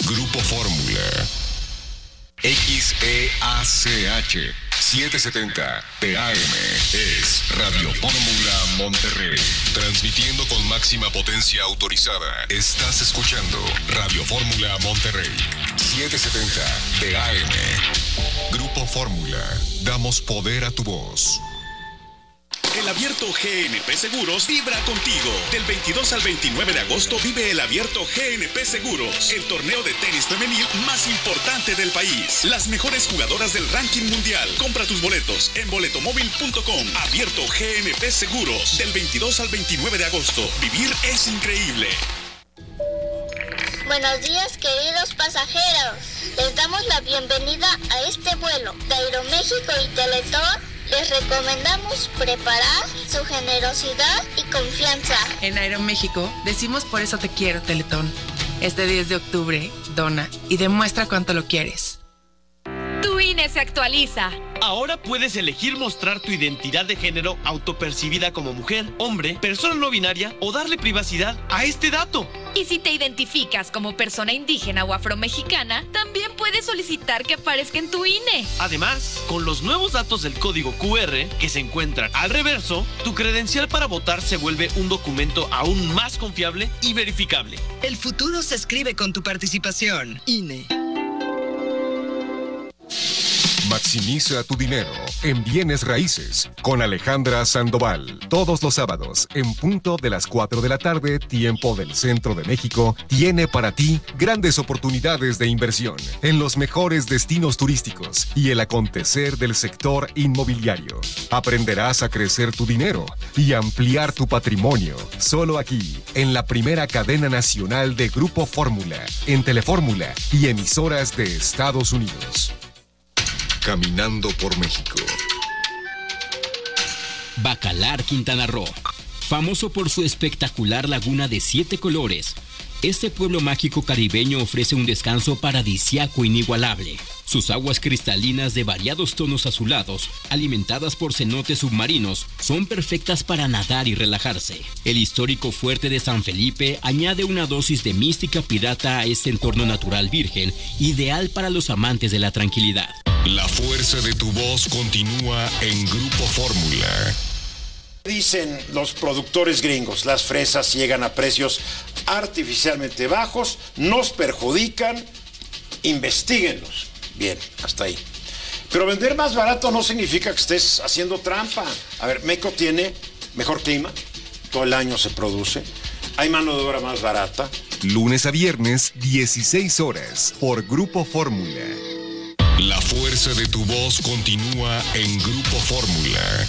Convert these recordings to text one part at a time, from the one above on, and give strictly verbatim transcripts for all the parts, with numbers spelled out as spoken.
Grupo Fórmula. X E A C H setecientos setenta P A M es Radio Fórmula Monterrey. Transmitiendo con máxima potencia autorizada. Estás escuchando Radio Fórmula Monterrey. setecientos setenta P A M. Grupo Fórmula. Damos poder a tu voz. El Abierto G N P Seguros vibra contigo. Del veintidós al veintinueve de agosto vive el Abierto G N P Seguros, el torneo de tenis femenil más importante del país. Las mejores jugadoras del ranking mundial. Compra tus boletos en boletomóvil punto com. Abierto G N P Seguros. Del veintidós al veintinueve de agosto. Vivir es increíble. Buenos días, queridos pasajeros. Les damos la bienvenida a este vuelo de Aeroméxico y Teletón. Les recomendamos preparar su generosidad y confianza. En Aeroméxico decimos por eso te quiero, Teletón. Este diez de octubre, dona y demuestra cuánto lo quieres. Tu I N E se actualiza. Ahora puedes elegir mostrar tu identidad de género autopercibida como mujer, hombre, persona no binaria o darle privacidad a este dato. Y si te identificas como persona indígena o afromexicana, también puedes solicitar que aparezca en tu I N E. Además, con los nuevos datos del código Q R que se encuentran al reverso, tu credencial para votar se vuelve un documento aún más confiable y verificable. El futuro se escribe con tu participación. I N E. Maximiza tu dinero en bienes raíces con Alejandra Sandoval. Todos los sábados, en punto de las cuatro de la tarde, tiempo del centro de México, tiene para ti grandes oportunidades de inversión en los mejores destinos turísticos y el acontecer del sector inmobiliario. Aprenderás a crecer tu dinero y ampliar tu patrimonio. Solo aquí, en la primera cadena nacional de Grupo Fórmula, en Telefórmula y emisoras de Estados Unidos. Caminando por México. Bacalar, Quintana Roo. Famoso por su espectacular laguna de siete colores, este pueblo mágico caribeño ofrece un descanso paradisíaco inigualable. Sus aguas cristalinas de variados tonos azulados, alimentadas por cenotes submarinos, son perfectas para nadar y relajarse. El histórico fuerte de San Felipe añade una dosis de mística pirata a este entorno natural virgen, ideal para los amantes de la tranquilidad. La fuerza de tu voz continúa en Grupo Fórmula. Dicen los productores gringos, las fresas llegan a precios artificialmente bajos, nos perjudican, investíguenlos. Bien, hasta ahí. Pero vender más barato no significa que estés haciendo trampa. A ver, México tiene mejor clima, todo el año se produce, hay mano de obra más barata. Lunes a viernes, dieciséis horas, por Grupo Fórmula. La fuerza de tu voz continúa en Grupo Fórmula.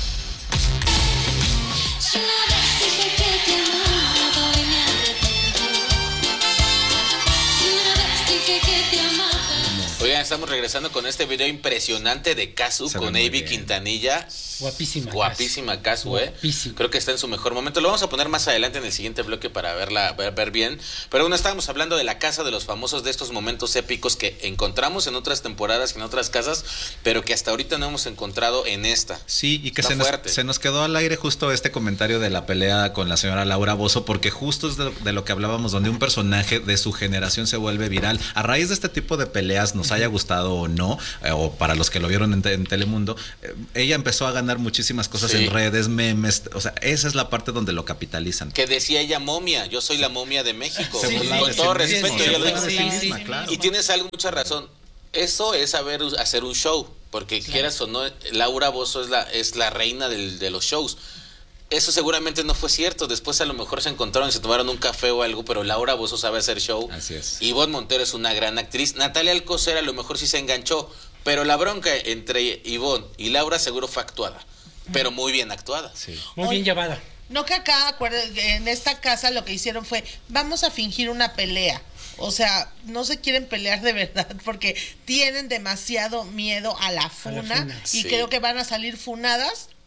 Oigan, estamos regresando con este video impresionante de Casu con Avi Quintanilla. Guapísima. Guapísima Casu, eh. Guapísima. Creo que está en su mejor momento. Lo vamos a poner más adelante en el siguiente bloque para verla, ver, ver bien. Pero bueno, estábamos hablando de la casa de los famosos, de estos momentos épicos que encontramos en otras temporadas y en otras casas, pero que hasta ahorita no hemos encontrado en esta. Sí, y que se está nos, fuerte. se nos quedó al aire justo este comentario de la pelea con la señora Laura Bozzo, porque justo es de, de lo que hablábamos, donde un personaje de su generación se vuelve viral. A raíz de este tipo de peleas, nos haya gustado o no, eh, o para los que lo vieron en, en Telemundo, eh, ella empezó a ganar muchísimas cosas sí. en redes, memes, o sea, esa es la parte donde lo capitalizan. Que decía ella momia, yo soy la momia de México. Sí, con sí, todo sí, respeto, sí, ella sí, lo dice. sí, sí, sí, sí, claro. Y tienes algo, mucha razón. Eso es saber hacer un show, porque claro. quieras o no, Laura Bozzo es la, es la reina del, de los shows. Eso seguramente no fue cierto. Después a lo mejor se encontraron y se tomaron un café o algo, pero Laura Bozzo sabe hacer show. Así es. Ivonne Montero es una gran actriz. Natalia Alcocer a lo mejor sí se enganchó, pero la bronca entre Ivonne y Laura seguro fue actuada, pero muy bien actuada. Sí. Muy bien llevada. No, que acá, acuérdense, en esta casa lo que hicieron fue, vamos a fingir una pelea. O sea, no se quieren pelear de verdad porque tienen demasiado miedo a la funa, a la funa. Y sí. creo que van a salir funadas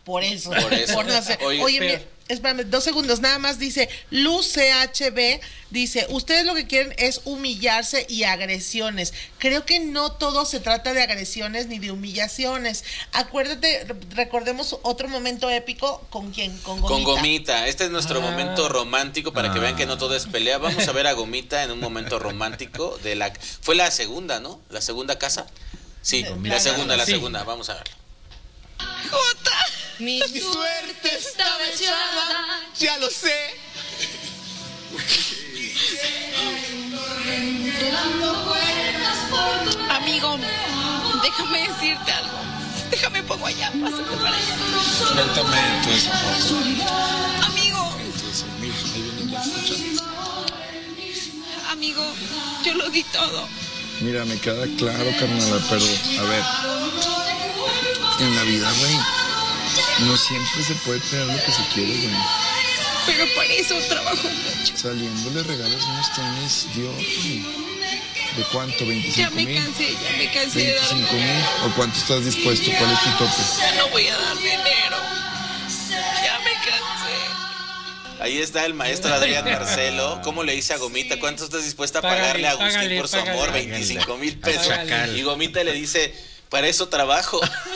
por eso. Por eso. Por no hacer- Oye, Oye, pero- mira, espérame, dos segundos, nada más dice, Luz C H B, dice, ustedes lo que quieren es humillarse y agresiones. Creo que no todo se trata de agresiones ni de humillaciones. Acuérdate, re- recordemos otro momento épico, ¿con quién? Con Gomita. Con Gomita, este es nuestro Ah. momento romántico para que vean que no todo es pelea. Vamos a ver a Gomita en un momento romántico de la fue la segunda, ¿no? La segunda casa. Sí, Gomita. la segunda, la Sí. segunda, vamos a verlo. Jota, mi suerte estaba echada, ya lo sé. Amigo, déjame decirte algo. Déjame pongo allá, pásate para allá. Suéltame tu Amigo, amigo, yo lo di todo. Mira, me queda claro, carnala, pero a ver, en la vida, güey, no siempre se puede tener lo que se quiere, güey. Pero para eso trabajo mucho. Saliendo le regalas unos tenis, Dios, güey. ¿De cuánto? Ya ¿veinticinco me mil? cansé, ya me cansé de dar. ¿veinticinco mil? ¿O cuánto estás dispuesto? ¿Cuál es tu tope? Ya no voy a dar dinero. Ya me cansé. Ahí está el maestro Adrián Marcelo. ¿Cómo le dice a Gomita? ¿Cuánto estás dispuesta a Págale, pagarle a Agustín págale, por su págale. amor? veinticinco mil pesos. Págale. Y Gomita le dice, para eso trabajo.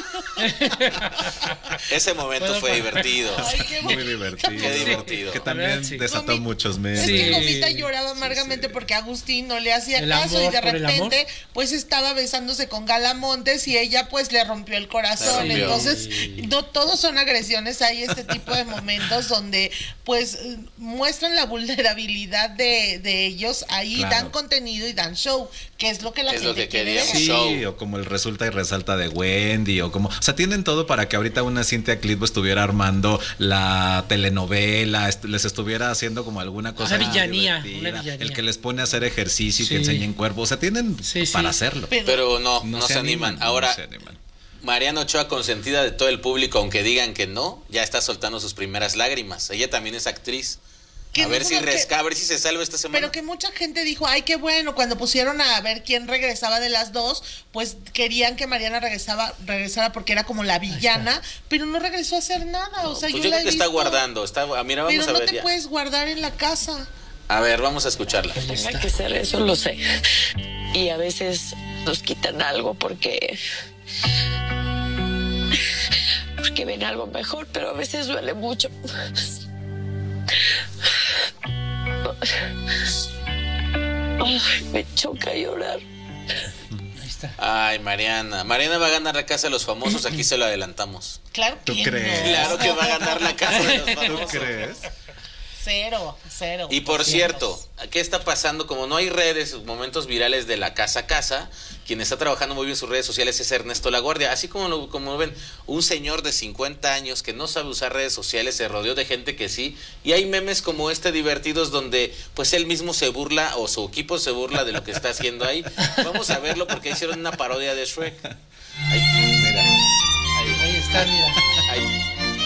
Ese momento Puedo fue pagar. divertido. Muy divertido. Qué divertido. Que también Sí. desató muchos memes. Es que Gomita lloraba amargamente porque Agustín no le hacía El caso amor y de por el repente amor. pues estaba besándose con Galamontes y ella pues le rompió el corazón. Le rompió. Entonces no todos son agresiones, hay este tipo de momentos donde pues eh, muestran la vulnerabilidad de, de ellos, ahí Claro. dan contenido y dan show, que es lo que la Es lo gente que quiere queríamos. ver. Sí, show. o como el resulta y resalta de Wendy, o como, o sea, tienen todo para que ahorita una Cintia Clitbo estuviera armando la telenovela, est- les estuviera haciendo como alguna cosa Una más villanía, divertida, una villanía. el que les pone a hacer ejercicio y Sí. que enseñen cuerpo, o sea, tienen Sí, sí. para hacerlo. Pero no, no, se, animan. Ahora, no se animan. Mariana Ochoa, consentida de todo el público, aunque digan que no, ya está soltando sus primeras lágrimas. Ella también es actriz. Que A ver no, si que- resca, a ver si se salva esta semana. Pero que mucha gente dijo, ay, qué bueno, cuando pusieron a ver quién regresaba de las dos, pues querían que Mariana regresaba, regresara porque era como la villana, pero no regresó a hacer nada. O sea, Pues yo, yo la creo he que está visto, guardando. Está, ah, mira, vamos pero a no ver te ya. puedes guardar en la casa. A ver, vamos a escucharla. Tenga que ser eso, lo sé. Y a veces nos quitan algo porque. porque ven algo mejor, pero a veces duele mucho. Ay, me choca llorar. Ay, Mariana. Mariana va a ganar la casa de los famosos, aquí se lo adelantamos. Claro ¿Tú que crees? no. Claro que va a ganar la casa de los famosos. ¿Tú crees? Cero, cero. Y por cierto, ¿qué está pasando? Como no hay redes, momentos virales de la casa a casa, quien está trabajando muy bien en sus redes sociales es Ernesto Laguardia. Así como lo, como ven, un señor de cincuenta años que no sabe usar redes sociales, se rodeó de gente que sí. Y hay memes como este divertidos donde pues él mismo se burla o su equipo se burla de lo que está haciendo ahí. Vamos a verlo porque hicieron una parodia de Shrek. Ahí, mira. Ahí, Ahí está, mira. ahí.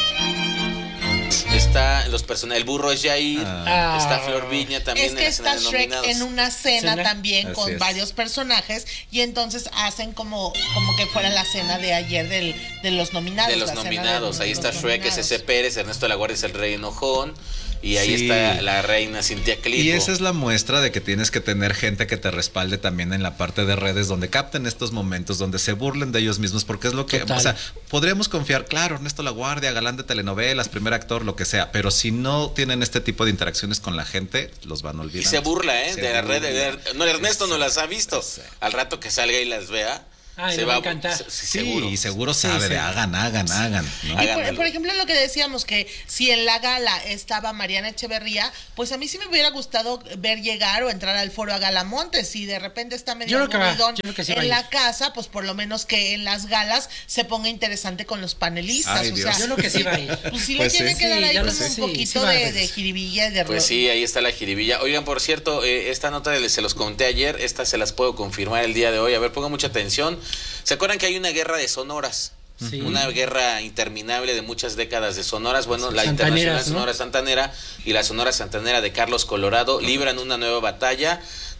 Está los personajes, el burro es Jair, Ah. está Flor Viña también Es en que la escena está de Shrek nominados. en una cena ¿Cena? también Así con es. varios personajes y entonces hacen como, como que fuera la cena de ayer del, de los nominados. de los la cena de nominados. los- Ahí está los Shrek, es nominados. ese Pérez, Ernesto Laguardia es el rey enojón. Y ahí Sí. está la reina Cintia Clitbo. Y esa es la muestra de que tienes que tener gente que te respalde también en la parte de redes, donde capten estos momentos, donde se burlen de ellos mismos, porque es lo que, Total. o sea, podríamos confiar, claro, Ernesto Laguardia, galán de telenovelas, primer actor, lo que sea, pero si no tienen este tipo de interacciones con la gente, los van a Y olvidar. se burla, ¿eh? Se de la red. burla. de- no, Ernesto no las ha visto. Al rato que salga y las vea, Ay, se le va va a encantar. se- se- Sí, seguro. y seguro Sí, sabe sí. de hagan, hagan, hagan, ¿no? Y Hagan por, algo. por ejemplo, lo que decíamos, que si en la gala estaba Mariana Echeverría, pues a mí sí me hubiera gustado ver llegar o entrar al foro a Galamontes. Si de repente está medio Yo creo que va, aburridón yo creo que sí va a en ir. la casa, pues por lo menos que en las galas se ponga interesante con los panelistas. Ay, o Dios. sea, Yo creo que sí va a ir. pues sí Pues le tiene sí. que dar Sí, ahí ya lo como sé. un Sí, poquito sí va a de, hacer. de jiribilla y de Pues ro- sí, ahí está la jiribilla. Oigan, por cierto, eh, esta nota de- se los conté ayer, esta se las puedo confirmar el día de hoy. A ver, pongan mucha atención. ¿Se acuerdan que hay una guerra de sonoras? Sí. Una guerra interminable de muchas décadas de sonoras. Bueno, la Santaneras, Internacional ¿no? Sonora Santanera y la Sonora Santanera de Carlos Colorado libran una nueva batalla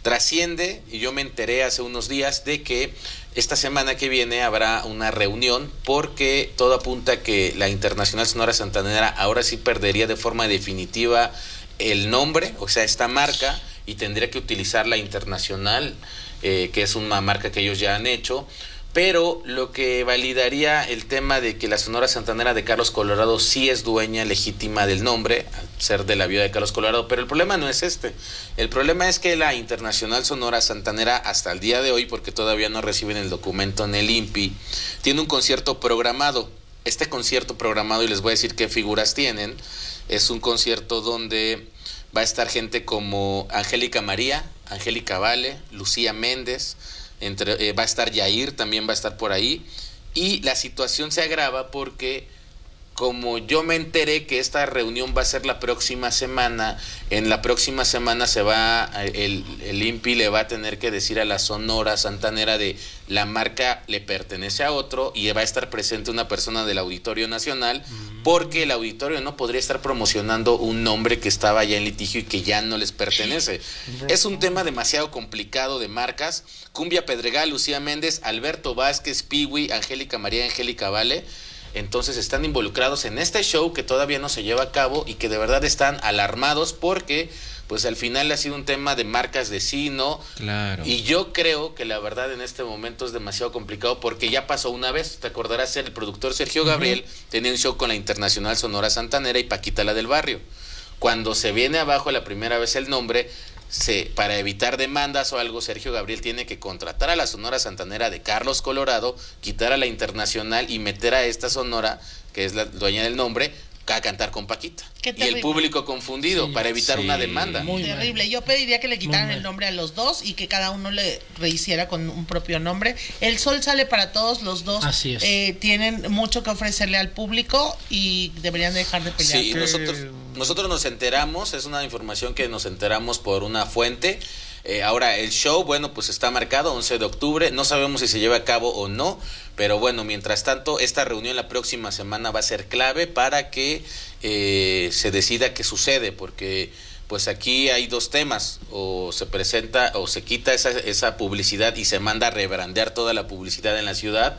Trasciende, y yo me enteré hace unos días de que esta semana que viene habrá una reunión porque todo apunta que la Internacional Sonora Santanera ahora sí perdería de forma definitiva el nombre, o sea, esta marca, y tendría que utilizar la Internacional, eh, que es una marca que ellos ya han hecho. Pero lo que validaría el tema de que la Sonora Santanera de Carlos Colorado sí es dueña legítima del nombre, al ser de la viuda de Carlos Colorado, pero el problema no es este. El problema es que la Internacional Sonora Santanera, hasta el día de hoy, porque todavía no reciben el documento en el I N P I, tiene un concierto programado. Este concierto programado, y les voy a decir qué figuras tienen, es un concierto donde va a estar gente como Angélica María, Angélica Vale, Lucía Méndez, Entre, eh, va a estar Yair, también va a estar por ahí, y la situación se agrava porque como yo me enteré que esta reunión va a ser la próxima semana, en la próxima semana se va, el, el I N P I le va a tener que decir a la Sonora Santanera de la marca le pertenece a otro, y va a estar presente una persona del Auditorio Nacional, porque el auditorio no podría estar promocionando un nombre que estaba ya en litigio y que ya no les pertenece. Es un tema demasiado complicado de marcas. Cumbia Pedregal, Lucía Méndez, Alberto Vázquez, Piwi, Angélica María, Angélica Vale. Entonces están involucrados en este show que todavía no se lleva a cabo y que de verdad están alarmados porque pues al final ha sido un tema de marcas de sí, ¿no? Claro. Y yo creo que la verdad en este momento es demasiado complicado porque ya pasó una vez, te acordarás, el productor Sergio Gabriel uh-huh. tenía un show con la Internacional Sonora Santanera y Paquita la del Barrio. Cuando se viene abajo la primera vez el nombre, se, para evitar demandas o algo, Sergio Gabriel tiene que contratar a la Sonora Santanera de Carlos Colorado, quitar a la Internacional y meter a esta Sonora, que es la dueña del nombre, a cantar con Paquita. Y el público confundido sí, para evitar sí, una demanda. Muy terrible. Yo pediría que le quitaran el nombre a los dos y que cada uno le rehiciera con un propio nombre. El sol sale para todos, los dos Así es. Eh, tienen mucho que ofrecerle al público y deberían dejar de pelear. Sí, nosotros, nosotros nos enteramos, es una información que nos enteramos por una fuente. Eh, ahora el show, bueno, pues está marcado once de octubre, no sabemos si se lleva a cabo o no, pero bueno, mientras tanto esta reunión la próxima semana va a ser clave para que eh, se decida qué sucede, porque pues aquí hay dos temas, o se presenta o se quita esa, esa publicidad y se manda a rebrandear toda la publicidad en la ciudad,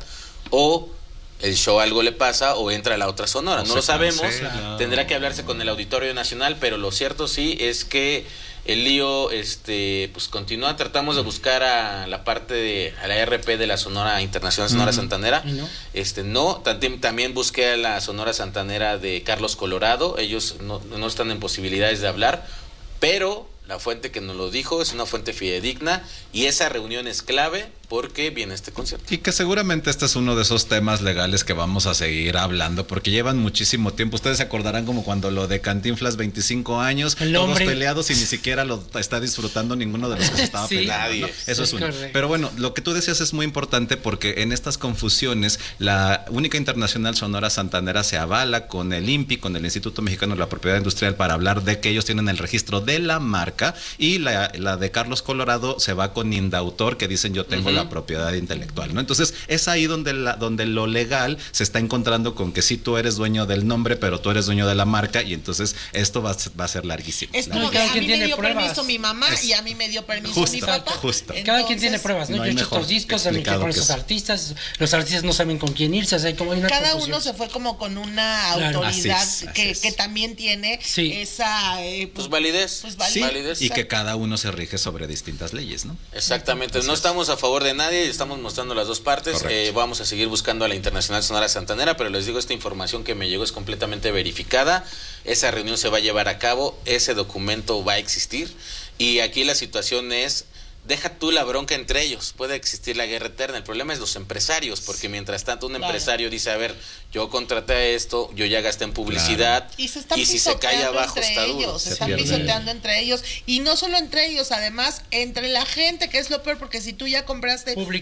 o el show algo le pasa o entra la otra Sonora, no, no lo sabemos, cancela. Tendrá que hablarse con el Auditorio Nacional, pero lo cierto sí es que el lío este pues continúa. Tratamos de buscar a la parte de a la R P de la Sonora Internacional Sonora uh-huh. Santanera, no? este no también, también busqué a la Sonora Santanera de Carlos Colorado, ellos no, no están en posibilidades de hablar, pero la fuente que nos lo dijo es una fuente fidedigna y esa reunión es clave porque viene este concierto. Y que seguramente este es uno de esos temas legales que vamos a seguir hablando porque llevan muchísimo tiempo. Ustedes se acordarán como cuando lo de Cantinflas, veinticinco años, el todos hombre. peleados y ni siquiera lo está disfrutando ninguno de los que se estaba sí, peleando, ¿no? Eso sí, es uno. Correcto. Pero bueno, lo que tú decías es muy importante porque en estas confusiones la única Internacional Sonora Santanera se avala con el I N P I, con el Instituto Mexicano de la Propiedad Industrial, para hablar de que ellos tienen el registro de la marca, y la, la de Carlos Colorado se va con Indautor, que dicen yo tengo uh-huh. la propiedad intelectual, ¿no? Entonces es ahí donde, la, donde lo legal se está encontrando con que sí tú eres dueño del nombre, pero tú eres dueño de la marca, y entonces esto va, va a ser larguísimo. Es como que a mí me dio pruebas. permiso mi mamá es, y a mí me dio permiso justo, mi papá. Justo. Entonces, cada quien tiene pruebas, ¿no? no yo he hecho estos discos, a mí que con esos artistas, los artistas no saben con quién irse, o sea, como hay una cada confusión. Uno se fue como con una claro. autoridad así es, así que, es. que también tiene sí. esa eh, pues, pues validez, pues, sí. validez. Y que cada uno se rige sobre distintas leyes, ¿no? Exactamente, así no es. estamos a favor de nadie, estamos mostrando las dos partes, eh, vamos a seguir buscando a la Internacional Sonora Santanera, pero les digo, esta información que me llegó es completamente verificada, esa reunión se va a llevar a cabo, ese documento va a existir, y aquí la situación es, deja tú la bronca entre ellos, puede existir la guerra eterna, el problema es los empresarios, porque mientras tanto un claro. empresario dice, a ver, yo contraté esto, yo ya gasté en publicidad, claro. y, se están y si se cae abajo está duro. Ellos, se, se están pierde. pisoteando entre ellos, y no solo entre ellos, además entre la gente, que es lo peor, porque si tú ya compraste